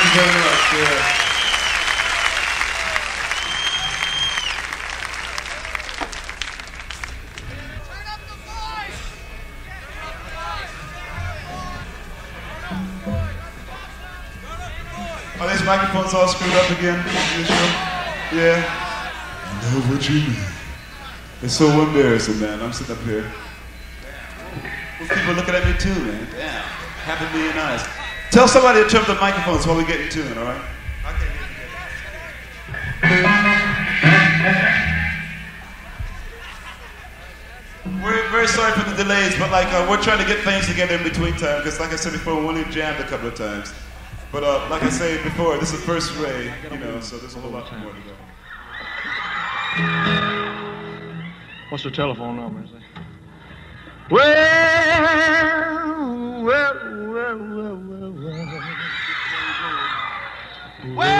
you very much. Yeah. Are these microphones all screwed up again? Yeah. I know what you mean. It's so embarrassing, man. I'm sitting up here. Well, people looking at me too, man. Damn. Half a million eyes. Tell somebody to turn up the microphones while we get in tune, all right? We're very sorry for the delays, but we're trying to get things together in between time, because like I said before, we only jammed a couple of times. But like I said before, this is the first ray, so there's a whole lot more to go. What's the telephone number? Well.